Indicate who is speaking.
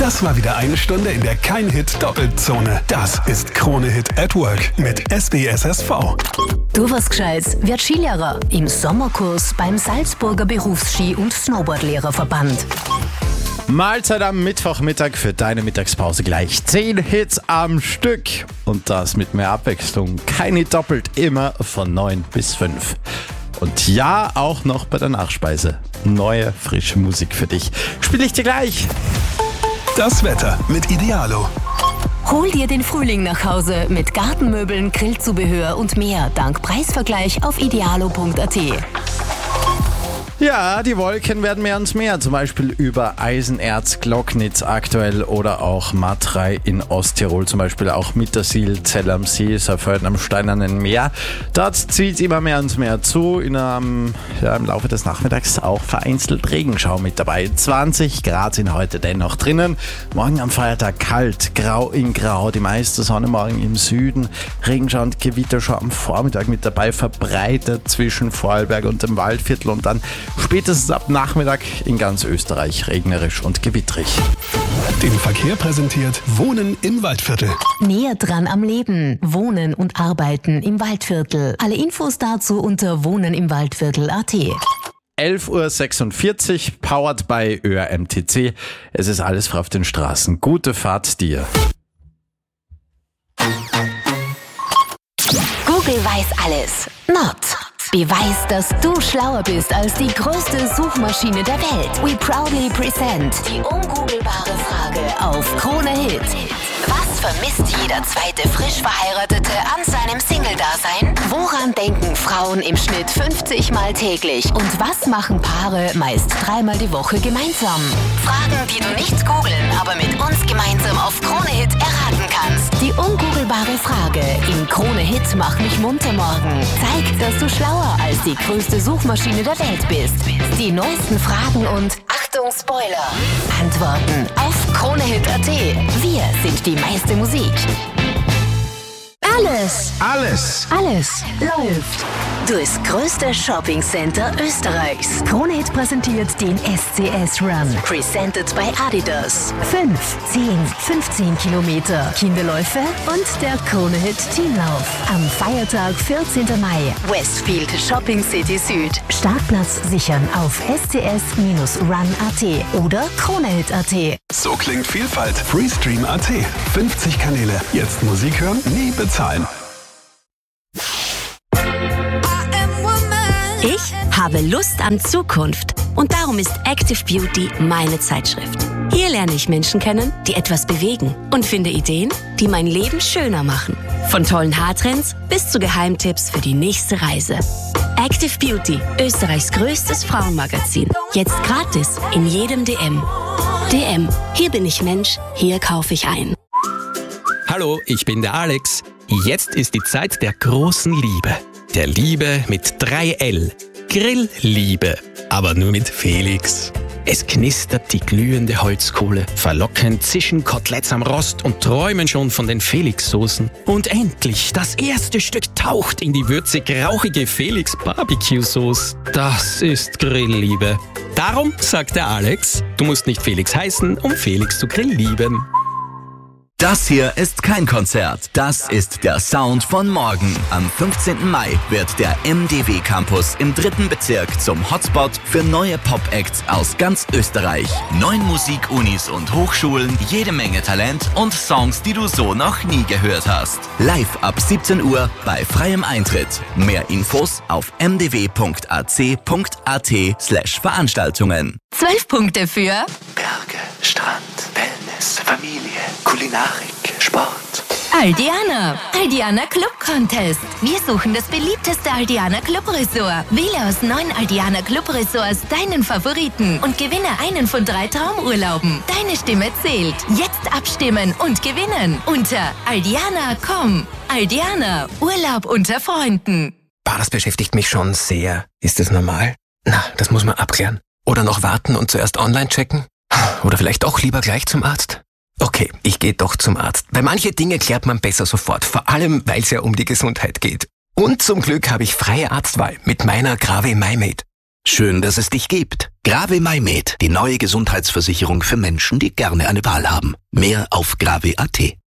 Speaker 1: Das war wieder eine Stunde in der Kein-Hit-Doppelzone. Das ist Krone Hit at Work mit SBSSV.
Speaker 2: Du was Gescheites, wird Skilehrer im Sommerkurs beim Salzburger Berufsski- und Snowboardlehrerverband.
Speaker 3: Mahlzeit am Mittwochmittag für deine Mittagspause gleich 10 Hits am Stück. Und das mit mehr Abwechslung. Kein Hit doppelt, immer von 9 bis 5. Und ja, auch noch bei der Nachspeise. Neue, frische Musik für dich. Spiele ich dir gleich.
Speaker 1: Das Wetter mit Idealo.
Speaker 2: Hol dir den Frühling nach Hause mit Gartenmöbeln, Grillzubehör und mehr dank Preisvergleich auf idealo.at.
Speaker 3: Ja, die Wolken werden mehr und mehr, zum Beispiel über Eisenerz, Glocknitz aktuell oder auch Matrei in Osttirol, zum Beispiel auch Mittersiel, Zell am See, Saalfelden am Steinernen Meer. Dort zieht es immer mehr und mehr zu, im Laufe des Nachmittags auch vereinzelt Regenschau mit dabei. 20 Grad sind heute dennoch drinnen, morgen am Feiertag kalt, grau in grau, die meiste Sonne morgen im Süden, Regenschau und Gewitter schon am Vormittag mit dabei, verbreitet zwischen Vorarlberg und dem Waldviertel und dann spätestens ab Nachmittag in ganz Österreich regnerisch und gewittrig.
Speaker 1: Den Verkehr präsentiert Wohnen im Waldviertel.
Speaker 2: Näher dran am Leben. Wohnen und Arbeiten im Waldviertel. Alle Infos dazu unter wohnenimwaldviertel.at.
Speaker 3: 11.46 Uhr, powered by ÖRMTC. Es ist alles frei auf den Straßen. Gute Fahrt dir.
Speaker 2: Google weiß alles. Not. Beweis, dass du schlauer bist als die größte Suchmaschine der Welt. We proudly present die ungoogelbare Frage auf Krone Hit. Was vermisst jeder zweite frisch Verheiratete an seinem Single-Dasein? Woran denken Frauen im Schnitt 50 Mal täglich? Und was machen Paare meist 3-mal die Woche gemeinsam? Fragen, die du nicht googeln, aber mit uns gemeinsam auf Krone Hit erraten kannst. Die ungoogelbare Frage in Krone Hit Mach mich munter morgen zeigt, dass du schlauer als die größte Suchmaschine der Welt bist. Die neuesten Fragen und, Achtung Spoiler, Antworten auf KroneHit.at. Wir sind die meiste Musik. Alles läuft. Durchs größte Shoppingcenter Österreichs. Krone Hit präsentiert den SCS Run. Presented by Adidas. 5, 10, 15 Kilometer Kinderläufe und der Krone Hit Teamlauf. Am Feiertag 14. Mai. Westfield Shopping City Süd. Startplatz sichern auf scs-run.at oder KroneHit.at.
Speaker 1: So klingt Vielfalt. Freestream.at. 50 Kanäle. Jetzt Musik hören, nie bezahlen.
Speaker 4: Ich habe Lust an Zukunft und darum ist Active Beauty meine Zeitschrift. Hier lerne ich Menschen kennen, die etwas bewegen und finde Ideen, die mein Leben schöner machen. Von tollen Haartrends bis zu Geheimtipps für die nächste Reise. Active Beauty, Österreichs größtes Frauenmagazin. Jetzt gratis in jedem DM. DM, hier bin ich Mensch, hier kaufe ich ein.
Speaker 5: Hallo, ich bin der Alex. Jetzt ist die Zeit der großen Liebe. Der Liebe mit 3L. Grillliebe. Aber nur mit Felix. Es knistert die glühende Holzkohle. Verlockend zischen Koteletts am Rost und träumen schon von den Felix-Soßen. Und endlich, das erste Stück taucht in die würzig-rauchige Felix-Barbecue-Sauce. Das ist Grillliebe. Darum sagt der Alex, du musst nicht Felix heißen, um Felix zu grilllieben.
Speaker 6: Das hier ist kein Konzert. Das ist der Sound von morgen. Am 15. Mai wird der MDW Campus im 3. Bezirk zum Hotspot für neue Pop-Acts aus ganz Österreich. 9 Musikunis und Hochschulen, jede Menge Talent und Songs, die du so noch nie gehört hast. Live ab 17 Uhr bei freiem Eintritt. Mehr Infos auf mdw.ac.at/Veranstaltungen.
Speaker 2: 12 Punkte für
Speaker 7: Berge, Strand, Wellness, Familie, Kulinarik, Sport.
Speaker 2: Aldiana. Aldiana Club Contest. Wir suchen das beliebteste Aldiana Club Resort. Wähle aus 9 Aldiana Club Resorts deinen Favoriten und gewinne einen von 3 Traumurlauben. Deine Stimme zählt. Jetzt abstimmen und gewinnen unter aldiana.com. Aldiana. Urlaub unter Freunden.
Speaker 7: Das beschäftigt mich schon sehr. Ist das normal? Na, das muss man abklären. Oder noch warten und zuerst online checken? Oder vielleicht doch lieber gleich zum Arzt? Okay, ich gehe doch zum Arzt. Weil manche Dinge klärt man besser sofort. Vor allem, weil es ja um die Gesundheit geht. Und zum Glück habe ich freie Arztwahl mit meiner Grave MyMate.
Speaker 6: Schön, dass es dich gibt. Grave MyMed, die neue Gesundheitsversicherung für Menschen, die gerne eine Wahl haben. Mehr auf grave.at.